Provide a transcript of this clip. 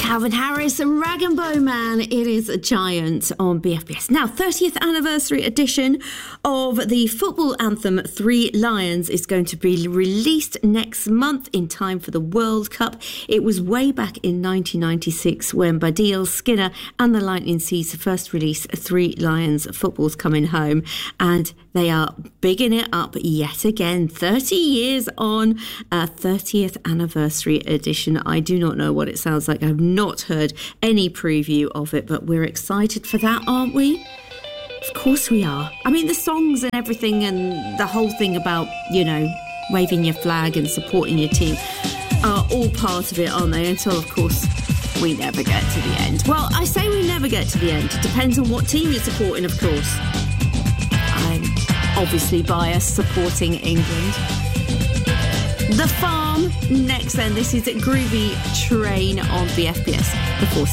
Calvin Harris and Rag and Bowman. It is a giant on BFBS. Now, 30th anniversary edition of the football anthem Three Lions is going to be released next month in time for the World Cup. It was way back in 1996 when Baddiel, Skinner and the Lightning Seeds first released Three Lions, Football's Coming Home, and they are bigging it up yet again. 30 years on, 30th anniversary edition. I do not know what it sounds like. I've not heard any preview of it, but we're excited for that, aren't we? Of course we are. I mean, the songs and everything and the whole thing about, you know, waving your flag and supporting your team are all part of it, aren't they? Until, of course, we never get to the end. Well, I say we never get to the end. It depends on what team you're supporting, of course. I'm obviously biased, supporting England. The Farm next then. This is Groovy Train on BFBS. The